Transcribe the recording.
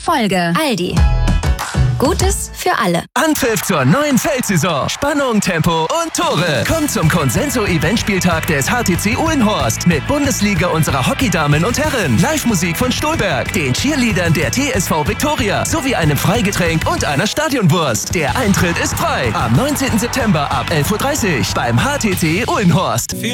Folge. Aldi. Gutes für alle. Anpfiff zur neuen Feldsaison. Spannung, Tempo und Tore. Kommt zum Consenso-Eventspieltag des HTC Uhlenhorst mit Bundesliga unserer Hockeydamen und Herren, Live-Musik von Stolberg, den Cheerleadern der TSV Viktoria sowie einem Freigetränk und einer Stadionwurst. Der Eintritt ist frei. Am 19. September ab 11:30 Uhr beim HTC Uhlenhorst.